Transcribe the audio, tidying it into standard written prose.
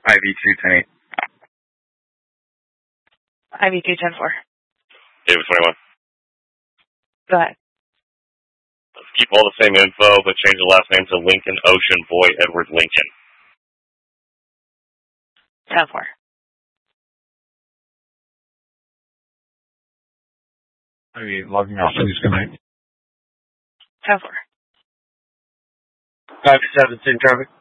IV2 10-8. IV2 10-4. David 21. Go ahead. Let's keep all the same info, but change the last name to Lincoln Ocean Boy Edward Lincoln. 10-4. IV logging off, please. Good night. 10-4. 5-7, same traffic.